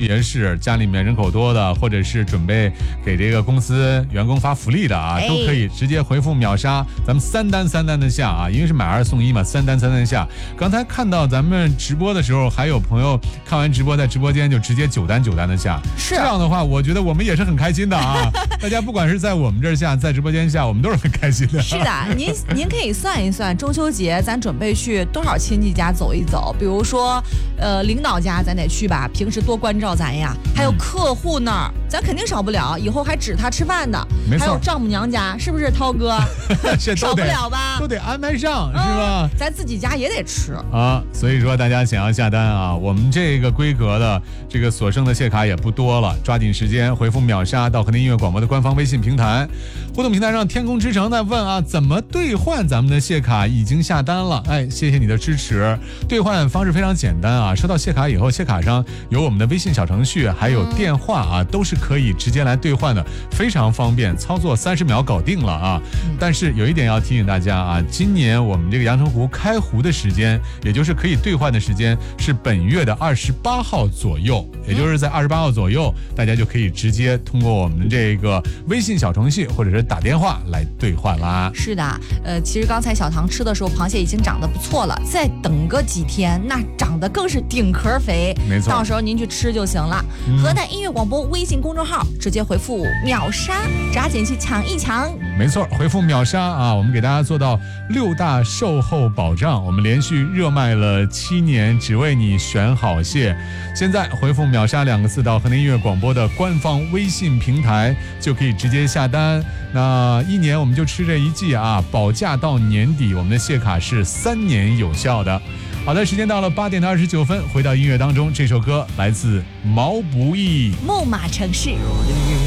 别是家里面人口多的，或者是准备给这个公司员工发福利的啊，都可以直接回复秒杀，咱们3单的下啊，因为是买2送1嘛，3单下。刚才看到咱们直播的时候，还有朋友看完直播在直播间就直接9单的下， 是这样的话，我觉得我们也是很开心的啊。大家不管是在我们这儿下，在直播间下，我们都是很开心的。 是的，您可以算一算，中秋节咱准备去多少亲戚家走一走，比如说领导家咱得去吧，平时多关照咱呀。还有客户那儿，咱肯定少不了，以后还指他吃饭的。 没错， 还有丈母娘家，是不是涛哥？少不了吧？ 都得安排上，是吧？ 咱自己家也得吃啊。所以说大家想要下单啊，我们这个规格的这个所剩的谢卡也不多了，抓紧时间回复秒杀到河南音乐广播的官方微信平台。互动平台上天空之城在问啊，怎么兑换咱们的谢卡？已经下单了，哎，谢谢你的支持。兑换方式非常简单啊，收到谢卡以后，谢卡上有我们的微信小程序，还有电话啊，都是可以直接来兑换的，非常方便，操作30秒搞定了啊。但是有一点要提醒大家啊，今年我们这个阳澄湖开湖的时间，也就是可以兑换的时间是本月的28号左右，也就是在28号左右，大家就可以直接通过我们的这个微信小程序或者是打电话来兑换啦。 是的，其实刚才小唐吃的时候，螃蟹已经长得不错了，再等个几天，那长得更是顶壳肥。 没错， 到时候您去吃就行了。河南音乐广播微信公众号直接回复秒杀，抓紧去抢一抢。 没错，回复秒杀啊，我们给大家做到6大售后保障，我们连续热卖了7年，只为你选好蟹。现在回复秒杀2个字到河南音乐广播的官方微信平台，就可以直接下单。那1年我们就吃这一季啊，保价到年底，我们的谢卡是3年有效的。好的，时间到了8点29分，回到音乐当中，这首歌来自毛不易， 木马城市。